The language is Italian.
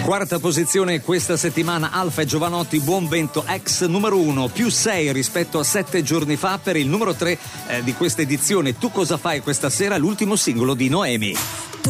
Quarta posizione questa settimana, Alfa e Giovanotti, Buon Vento, ex numero 1, più 6 rispetto a 7 giorni fa per il numero 3 di questa edizione. Tu cosa fai questa sera? L'ultimo singolo di Noemi.